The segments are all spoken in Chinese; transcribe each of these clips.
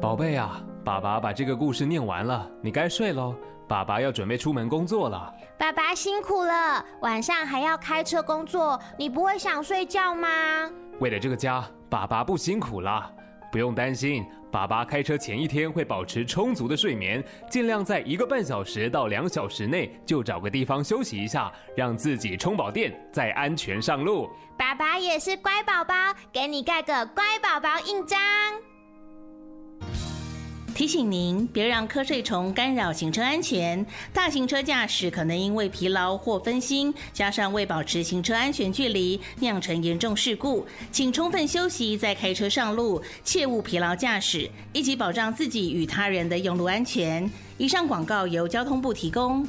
宝贝啊，爸爸把这个故事念完了，你该睡咯。爸爸要准备出门工作了。 爸爸辛苦了，晚上还要开车工作，你不会想睡觉吗？ 为了这个家，爸爸不辛苦了。不用担心，爸爸开车前一天会保持充足的睡眠，尽量在1个半小时到2小时内就找个地方休息一下，让自己充饱电，再安全上路。 爸爸也是乖宝宝，给你盖个乖宝宝印章。 提醒您，别让瞌睡虫干扰行车安全。大型车驾驶可能因为疲劳或分心，加上未保持行车安全距离，酿成严重事故。请充分休息再开车上路，切勿疲劳驾驶，一起保障自己与他人的用路安全。以上广告由交通部提供。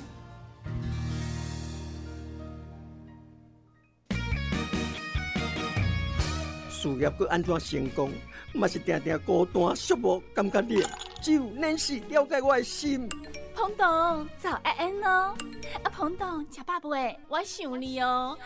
事业要安怎成功，嘛是定定孤单寂寞，感觉你只有恁是了解我的心。 彭董，早安安哦！彭董，吃饱未？我想你哦。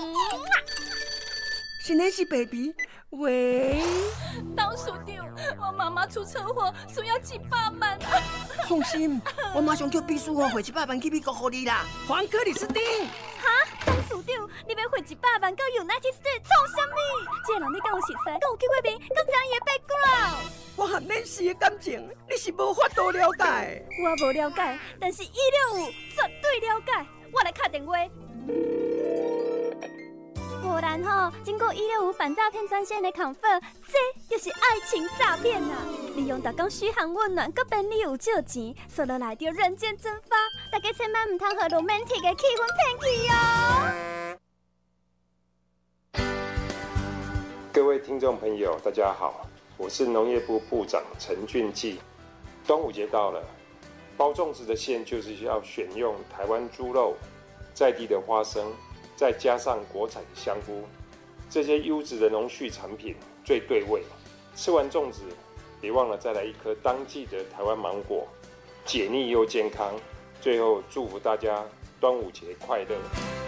是恁是 baby， 喂。 董事长，我妈妈出车祸，需要700万。 放心，我马上叫秘书汇100万去美国给你啦，还克里斯汀。 哈，董事长，你要汇100万到 United States 创啥物？这个人你敢有熟悉？敢有去过面？敢知伊的background？ 我和恁是的感情，你是无法度了解。 我无了解，但是165绝对了解。我来打电话。果然吼，经过165反诈骗专线的confirm，这就是爱情诈骗啊！利用大家嘘寒问暖，搁便利有借钱，说落来就人间蒸发。大家千万唔通和 romantic 的气氛骗去哦！ 各位听众朋友，大家好，我是农业部部长陈俊基。端午节到了，包粽子的馅就是要选用台湾猪肉、在地的花生。再加上国产香菇，这些优质的农畜产品最对味。吃完粽子，别忘了再来一颗当季的台湾芒果，解腻又健康。最后祝福大家端午节快乐！